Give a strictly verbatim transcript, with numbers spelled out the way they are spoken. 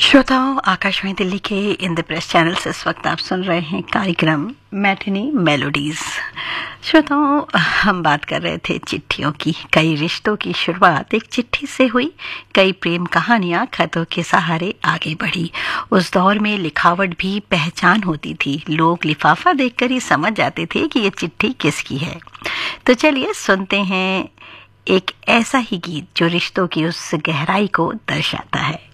श्रोताओं, आकाशवाणी दिल्ली के इंद्रप्रस्थ चैनल से इस वक्त आप सुन रहे हैं कार्यक्रम मैथिली मेलोडीज। श्रोताओं, हम बात कर रहे थे चिट्ठियों की। कई रिश्तों की शुरुआत एक चिट्ठी से हुई। कई प्रेम कहानियां खतों के सहारे आगे बढ़ी। उस दौर में लिखावट भी पहचान होती थी। लोग लिफाफा देखकर ही समझ जाते थे कि ये चिट्ठी किसकी है। तो चलिए सुनते हैं एक ऐसा ही गीत जो रिश्तों की उस गहराई को दर्शाता है।